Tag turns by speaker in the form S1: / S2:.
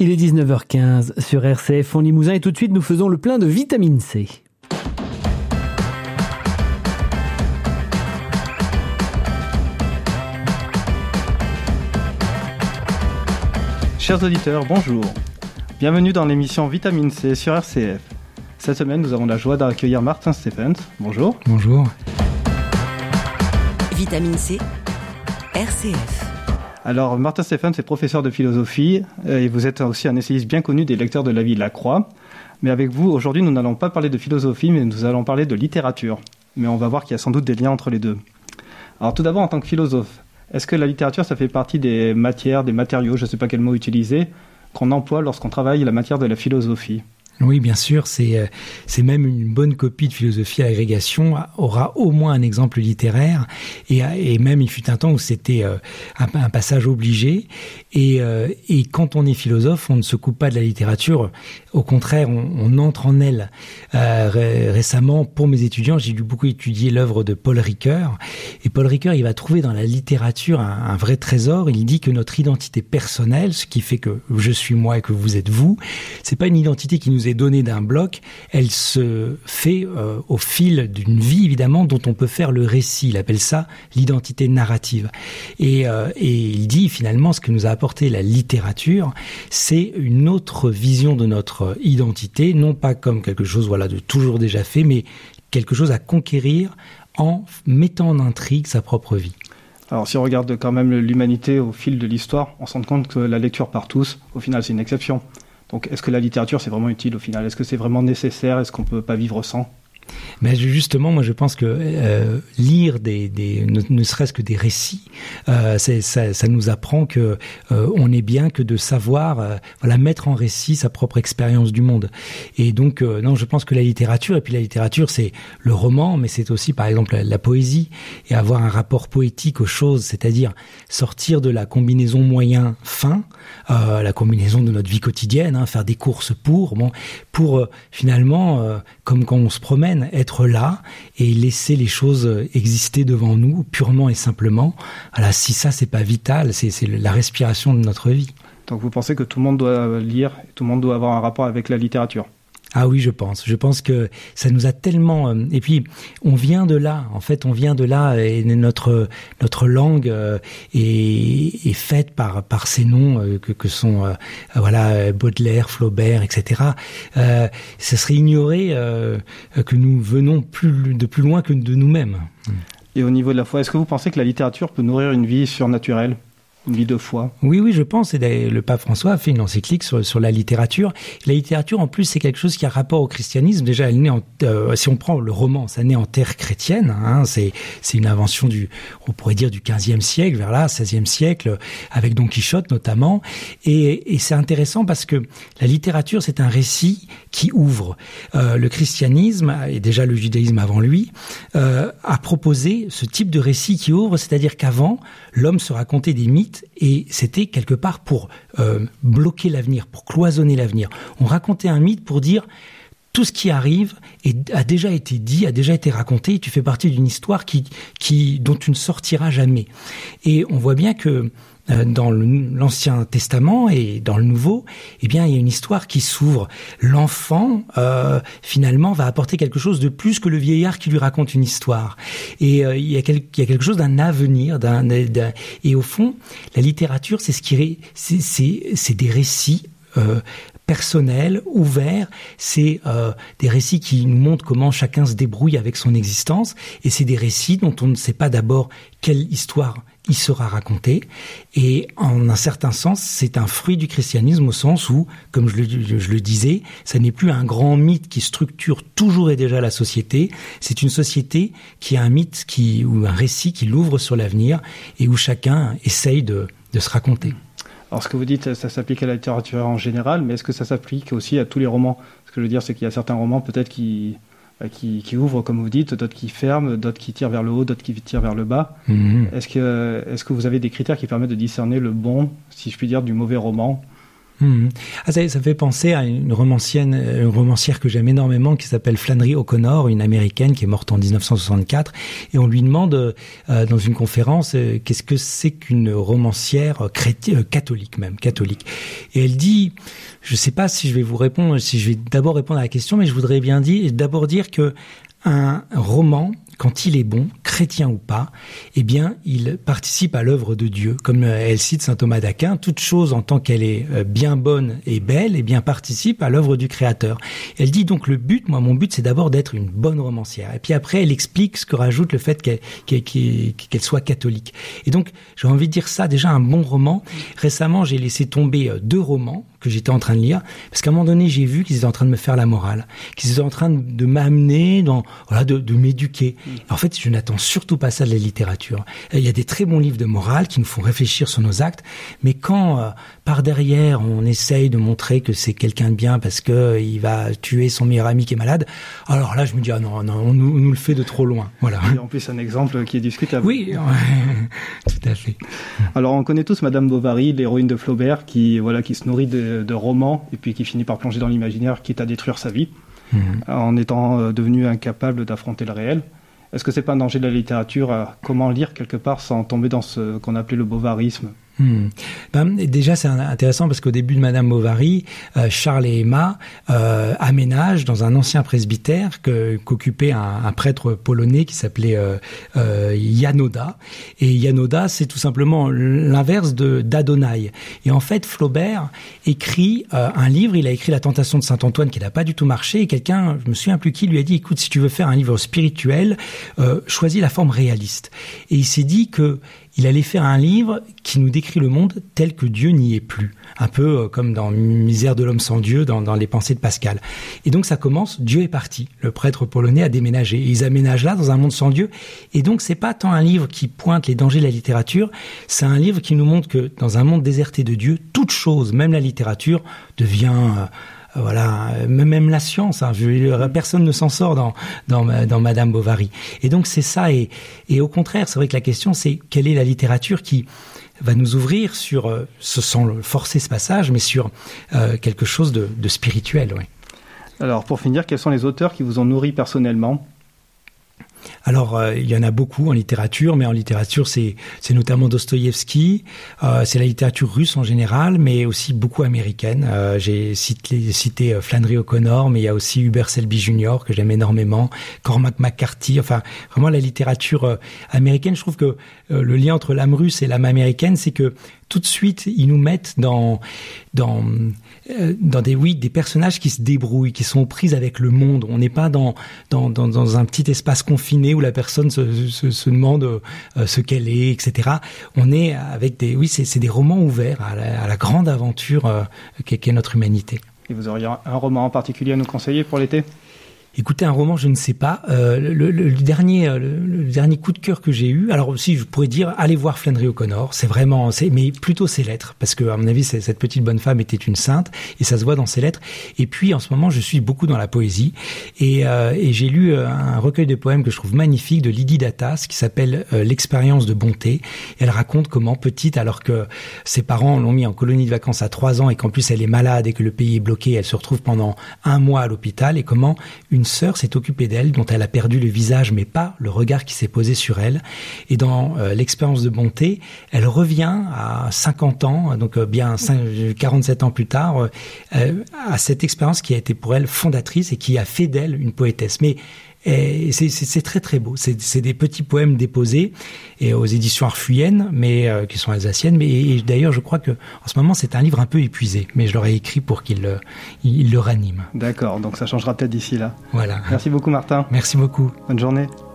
S1: Il est 19h15 sur RCF en Limousin et tout de suite nous faisons le plein de vitamine C.
S2: Chers auditeurs, bonjour. Bienvenue dans l'émission Vitamine C sur RCF. Cette semaine, nous avons la joie d'accueillir Martin Stephens. Bonjour.
S1: Bonjour.
S3: Vitamine C, RCF.
S2: Alors, Martin Stephens est professeur de philosophie et vous êtes aussi un essayiste bien connu des lecteurs de la vie de la Croix. Mais avec vous, aujourd'hui, nous n'allons pas parler de philosophie, mais nous allons parler de littérature. Mais on va voir qu'il y a sans doute des liens entre les deux. Alors, tout d'abord, en tant que philosophe, est-ce que la littérature, ça fait partie des matières, des matériaux, je ne sais pas quel mot utiliser, qu'on emploie lorsqu'on travaille la matière de la philosophie ?
S4: Oui, bien sûr, c'est même une bonne copie de philosophie à agrégation aura au moins un exemple littéraire et même il fut un temps où c'était un passage obligé et quand on est philosophe, on ne se coupe pas de la littérature, au contraire, on entre en elle. Récemment, pour mes étudiants, j'ai beaucoup étudié l'œuvre de Paul Ricoeur et Paul Ricoeur, il va trouver dans la littérature un vrai trésor. Il dit que notre identité personnelle, ce qui fait que je suis moi et que vous êtes vous, c'est pas une identité qui nous est donnée d'un bloc, elle se fait au fil d'une vie évidemment dont on peut faire le récit. Il appelle ça l'identité narrative. Et il dit finalement ce que nous a apporté la littérature, c'est une autre vision de notre identité, non pas comme quelque chose de toujours déjà fait, mais quelque chose à conquérir en mettant en intrigue sa propre vie.
S2: Alors si on regarde quand même l'humanité au fil de l'histoire, on se rend compte que la lecture par tous, au final c'est une exception. Donc, est-ce que la littérature, c'est vraiment utile au final ? Est-ce que c'est vraiment nécessaire ? Est-ce qu'on ne peut pas vivre sans ?
S4: Mais justement, moi, je pense que lire ne serait-ce que des récits, ça nous apprend que on est bien que de savoir, mettre en récit sa propre expérience du monde. Et donc, non, je pense que la littérature, et puis la littérature, c'est le roman, mais c'est aussi, par exemple, la poésie, et avoir un rapport poétique aux choses, c'est-à-dire sortir de la combinaison moyen-fin, la combinaison de notre vie quotidienne, faire des courses pour finalement, comme quand on se promène, être là et laisser les choses exister devant nous purement et simplement. Voilà, si ça c'est pas vital, c'est la respiration de notre vie.
S2: Donc vous pensez que tout le monde doit lire, tout le monde doit avoir un rapport avec la littérature ?
S4: Ah oui, je pense que ça nous a tellement et puis on vient de là, en fait, et notre langue est faite par ces noms que sont Baudelaire, Flaubert, etc. Ce serait ignorer que nous venons de plus loin que de nous-mêmes.
S2: Et au niveau de la foi, est-ce que vous pensez que la littérature peut nourrir une vie surnaturelle ? Une vie de foi.
S4: Oui, je pense. Et le pape François a fait une encyclique sur la littérature. La littérature, en plus, c'est quelque chose qui a rapport au christianisme. Déjà, elle naît si on prend le roman, ça naît en terre chrétienne. C'est une invention on pourrait dire du 15e siècle, vers là, 16e siècle, avec Don Quichotte notamment. Et c'est intéressant parce que la littérature, c'est un récit qui ouvre. Le christianisme, et déjà le judaïsme avant lui, a proposé ce type de récit qui ouvre, c'est-à-dire qu'avant, l'homme se racontait des mythes et c'était quelque part pour bloquer l'avenir, pour cloisonner l'avenir. On racontait un mythe pour dire tout ce qui arrive a déjà été dit, a déjà été raconté, et tu fais partie d'une histoire dont tu ne sortiras jamais. Et on voit bien que dans l'Ancien Testament et dans le Nouveau, il y a une histoire qui s'ouvre. L'enfant, finalement, va apporter quelque chose de plus que le vieillard qui lui raconte une histoire. Et il y a quelque chose d'un avenir, et au fond, la littérature, c'est des récits personnels, ouverts. C'est des récits qui nous montrent comment chacun se débrouille avec son existence. Et c'est des récits dont on ne sait pas d'abord quelle histoire il sera raconté, et en un certain sens, c'est un fruit du christianisme au sens où, comme je le disais, ça n'est plus un grand mythe qui structure toujours et déjà la société, c'est une société qui a un mythe ou un récit qui l'ouvre sur l'avenir et où chacun essaye de se raconter.
S2: Alors ce que vous dites, ça s'applique à la littérature en général, mais est-ce que ça s'applique aussi à tous les romans ? Ce que je veux dire, c'est qu'il y a certains romans peut-être qui ouvrent, comme vous dites, d'autres qui ferment, d'autres qui tirent vers le haut, d'autres qui tirent vers le bas. Est-ce que vous avez des critères qui permettent de discerner le bon, si je puis dire, du mauvais roman ?
S4: Ça fait penser à une romancière que j'aime énormément, qui s'appelle Flannery O'Connor, une américaine qui est morte en 1964, et on lui demande dans une conférence qu'est-ce que c'est qu'une romancière catholique, et elle dit, je sais pas si je vais vous répondre, si je vais d'abord répondre à la question, mais je voudrais bien d'abord dire que un roman, quand il est bon, chrétien ou pas, eh bien, il participe à l'œuvre de Dieu. Comme elle cite saint Thomas d'Aquin, toute chose en tant qu'elle est bien bonne et belle, eh bien, participe à l'œuvre du Créateur. Elle dit donc mon but, c'est d'abord d'être une bonne romancière. Et puis après, elle explique ce que rajoute le fait qu'elle soit catholique. Et donc, j'ai envie de dire ça, déjà un bon roman. Récemment, j'ai laissé tomber 2 romans que j'étais en train de lire, parce qu'à un moment donné, j'ai vu qu'ils étaient en train de me faire la morale, qu'ils étaient en train de m'amener de m'éduquer. En fait, je n'attends surtout pas ça de la littérature. Il y a des très bons livres de morale qui nous font réfléchir sur nos actes, mais quand par derrière on essaye de montrer que c'est quelqu'un de bien parce que il va tuer son meilleur ami qui est malade, alors là je me dis non, on nous le fait de trop loin. Voilà.
S2: Et en plus un exemple qui est discutable.
S4: Oui, tout à fait.
S2: Alors on connaît tous Madame Bovary, l'héroïne de Flaubert, qui se nourrit de romans et puis qui finit par plonger dans l'imaginaire, quitte à détruire sa vie, en étant devenue incapable d'affronter le réel. Est-ce que c'est pas un danger de la littérature? Comment lire quelque part sans tomber dans ce qu'on appelait le bovarisme?
S4: Déjà, c'est intéressant parce qu'au début de Madame Bovary, Charles et Emma aménagent dans un ancien presbytère qu'occupait un prêtre polonais qui s'appelait Janoda. Et Janoda, c'est tout simplement l'inverse d'Adonai. Et en fait, Flaubert écrit un livre. Il a écrit La Tentation de Saint-Antoine qui n'a pas du tout marché. Et quelqu'un, je me souviens plus qui, lui a dit, écoute, si tu veux faire un livre spirituel, choisis la forme réaliste. Et il s'est dit que il allait faire un livre qui nous décrit le monde tel que Dieu n'y est plus. Un peu comme dans Misère de l'homme sans Dieu, dans les pensées de Pascal. Et donc ça commence, Dieu est parti. Le prêtre polonais a déménagé. Et ils aménagent là, dans un monde sans Dieu. Et donc c'est pas tant un livre qui pointe les dangers de la littérature, c'est un livre qui nous montre que dans un monde déserté de Dieu, toute chose, même la littérature, devient... même la science, personne ne s'en sort dans Madame Bovary. Et donc c'est ça, et au contraire, c'est vrai que la question c'est quelle est la littérature qui va nous ouvrir sur, sans forcer ce passage, mais sur quelque chose de spirituel. Oui.
S2: Alors pour finir, quels sont les auteurs qui vous ont nourri personnellement ?
S4: Alors, il y en a beaucoup en littérature, mais en littérature, c'est notamment Dostoïevski, c'est la littérature russe en général, mais aussi beaucoup américaine. J'ai cité Flannery O'Connor, mais il y a aussi Hubert Selby Jr., que j'aime énormément, Cormac McCarthy, enfin, vraiment la littérature américaine. Je trouve que le lien entre l'âme russe et l'âme américaine, c'est que tout de suite, ils nous mettent dans des personnages qui se débrouillent, qui sont aux prises avec le monde. On n'est pas dans un petit espace confiné où la personne se demande ce qu'elle est, etc. On est avec c'est des romans ouverts à la grande aventure qu'est notre humanité.
S2: Et vous auriez un roman en particulier à nous conseiller pour l'été ?
S4: Écoutez, un roman, je ne sais pas. Le dernier coup de cœur que j'ai eu, alors aussi, je pourrais dire, allez voir Flannery O'Connor. Mais plutôt ses lettres, parce que à mon avis, cette petite bonne femme était une sainte, et ça se voit dans ses lettres. Et puis, en ce moment, je suis beaucoup dans la poésie, et j'ai lu un recueil de poèmes que je trouve magnifique de Lydie Datas, qui s'appelle L'expérience de bonté. Elle raconte comment, petite, alors que ses parents l'ont mis en colonie de vacances à 3 ans, et qu'en plus elle est malade et que le pays est bloqué, elle se retrouve pendant 1 mois à l'hôpital, et comment une sœur s'est occupée d'elle, dont elle a perdu le visage, mais pas le regard qui s'est posé sur elle. Et dans l'expérience de bonté, elle revient à 50 ans, donc bien 47 ans plus tard, à cette expérience qui a été pour elle fondatrice et qui a fait d'elle une poétesse. Mais c'est très très beau. C'est des petits poèmes déposés et aux éditions Arfuyennes, mais qui sont alsaciennes. Mais d'ailleurs, je crois que en ce moment, c'est un livre un peu épuisé. Mais je l'aurais écrit pour qu'il le ranime.
S2: D'accord. Donc ça changera peut-être d'ici là.
S4: Voilà.
S2: Merci beaucoup, Martin.
S4: Merci beaucoup.
S2: Bonne journée.